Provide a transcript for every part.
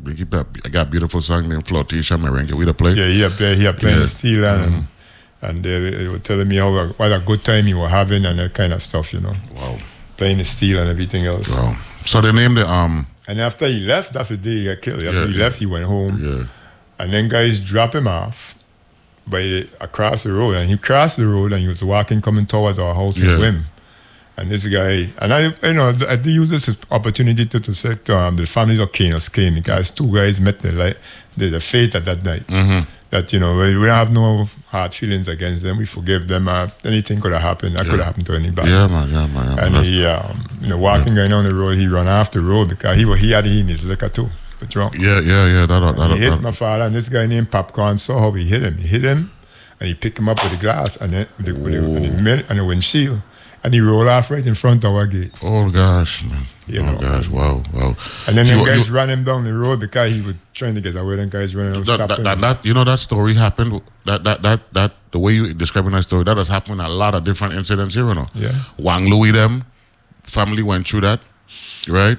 I got a beautiful song named Flirtation Merengue. We the play. Yeah, he playing the steel and they were telling me what a good time you were having and that kind of stuff, you know. Wow. Playing the steel and everything else. Wow. So they named the And after he left, that's the day he got killed. After he left, he went home. Yeah. And then guys drop him off across the road. And he crossed the road and he was walking, coming towards our house in Wim. And this guy, and I do use this opportunity to say to the families of Canis came because two guys met the fate at that night. Mm-hmm. That, we don't have no hard feelings against them. We forgive them. Anything could have happened. That could have happened to anybody. Yeah, man. And he, walking going down the road, he ran off the road because he had his liquor too. But drunk. Yeah. He hit my father, and this guy named Popcorn saw how he hit him. He hit him, and he picked him up with the glass and then with the windshield. And he rolled off right in front of our gate. Oh, gosh, man. Gosh, wow. And then the guys ran him down the road because he was trying to get away. And guys running out, stopping him. That story happened, the way you describing that story, that has happened in a lot of different incidents here, Yeah. Wang Louis, them, family went through that, right?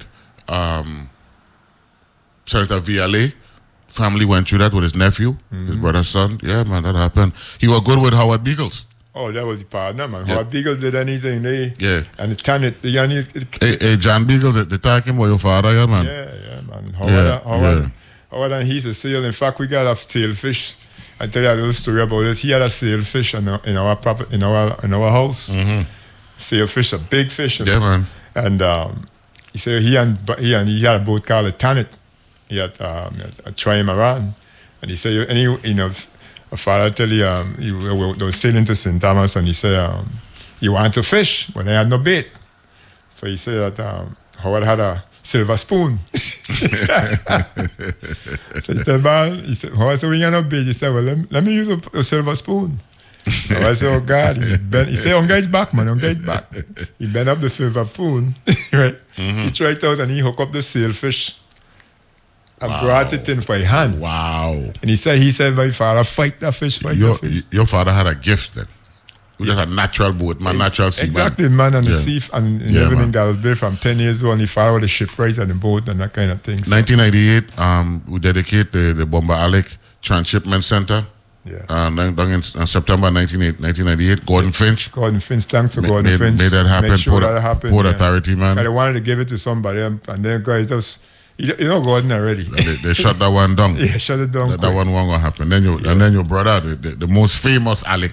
Senator VLA, family went through that with his nephew, his brother's son. Yeah, man, that happened. He was good with Howard Beagles. Oh, that was the partner, man. Howard Beagles did anything, and the Tanit, Hey, John Beagles, they talking about your father, yeah, man. Yeah, man. Howard and he's a sail. In fact, we got a sailfish. I tell you a little story about it. He had a sailfish in our house. Mm-hmm. Sailfish, a big fish. Yeah, man. And he said he had a boat called a Tanit. He had a trimaran, and he said, my father tell you, they were sailing to St. Thomas, and he said, you want to fish? When I had no bait. So he said that Howard had a silver spoon. So he said, Howard said, we got no bait. He said, well, let me use a silver spoon. I said, oh, God. He said, on guy's back, man, on guy's back. He bent up the silver spoon, right? Mm-hmm. He tried out, and he hooked up the sailfish. And brought it in for a hand. Wow. And he said, my father, fight that fish, Your father had a gift then. We just a natural boat, man, natural sea. Exactly, man, and the sea and everything man. That was built from 10 years old. And he followed the shipwright and the boat and that kind of thing. So. 1998, we dedicate the Bomba Alec Transshipment Center. Yeah. In September 1998, Gordon Finch. Thanks to Gordon Finch. Made that happen. Port Authority, man. I wanted to give it to somebody, and then guys just... Gordon already. They shut that one down. Yeah, shut it down. That one won't happen. And then your brother, the most famous Alec.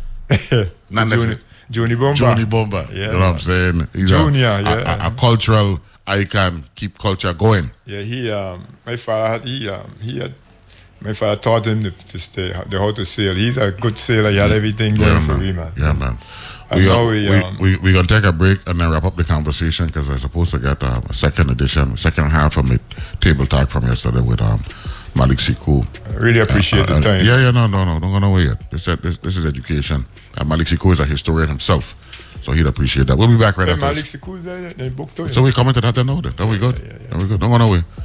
Juni Bomba. Juni Bomba. Yeah, you know what I'm saying? He's Junior, a cultural icon, keep culture going. Yeah, my father taught him the how to sail. He's a good sailor. He had everything going for him, man. Yeah, man. We're going to take a break and then wrap up the conversation because we're supposed to get a second half of it, table talk from yesterday with Malik Siku. I really appreciate the time. No, don't go nowhere yet. This is education. Malik Siku is a historian himself, so he'd appreciate that. We'll be back right after Malik Siku is there in the book too. So we comment to that then now. That we good. That we good. Don't go nowhere.